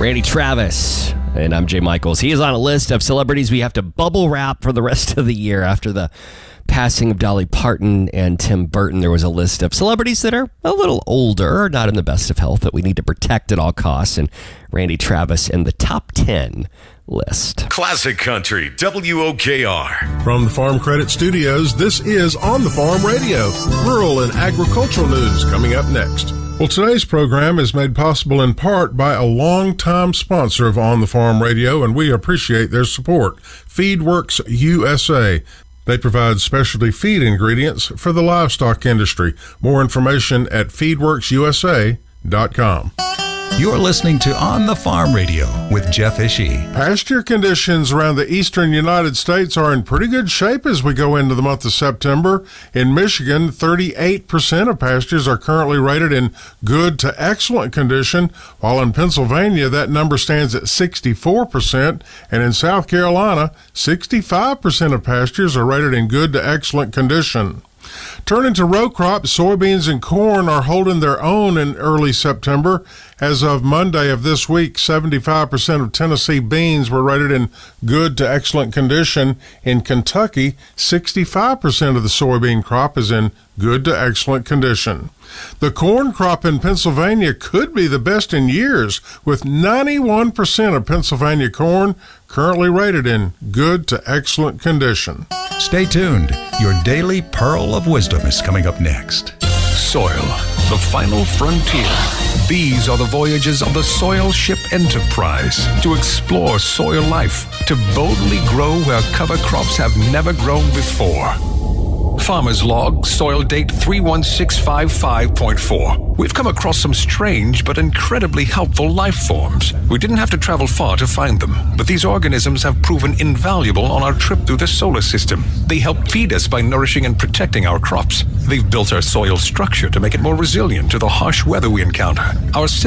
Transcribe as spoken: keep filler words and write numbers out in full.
Randy Travis. And I'm Jay Michaels. He is on a list of celebrities we have to bubble wrap for the rest of the year. After the passing of Dolly Parton and Tim Burton, there was a list of celebrities that are a little older, not in the best of health, that we need to protect at all costs. And Randy Travis in the top ten list. Classic Country, W O K R. From the Farm Credit Studios, this is On the Farm Radio. Rural and agricultural news coming up next. Well, today's program is made possible in part by a longtime sponsor of On the Farm Radio, and we appreciate their support. FeedWorks U S A. They provide specialty feed ingredients for the livestock industry. More information at feedworks u s a dot com. You're listening to On the Farm Radio with Jeff Ishii. Pasture conditions around the eastern United States are in pretty good shape as we go into the month of September. In Michigan, thirty-eight percent of pastures are currently rated in good to excellent condition, while in Pennsylvania, that number stands at sixty-four percent, and in South Carolina, sixty-five percent of pastures are rated in good to excellent condition. Turning to row crops, soybeans and corn are holding their own in early September. As of Monday of this week, seventy-five percent of Tennessee beans were rated in good to excellent condition. In Kentucky, sixty-five percent of the soybean crop is in good to excellent condition. The corn crop in Pennsylvania could be the best in years, with ninety-one percent of Pennsylvania corn currently rated in good to excellent condition. Stay tuned. Your daily pearl of wisdom is coming up next. Soil, the final frontier. These are the voyages of the Soil Ship Enterprise to explore soil life, to boldly grow where cover crops have never grown before. Farmer's Log, soil date three one six five five point four. We've come across some strange but incredibly helpful life forms. We didn't have to travel far to find them, but these organisms have proven invaluable on our trip through the solar system. They help feed us by nourishing and protecting our crops. They've built our soil structure to make it more resilient to the harsh weather we encounter. Our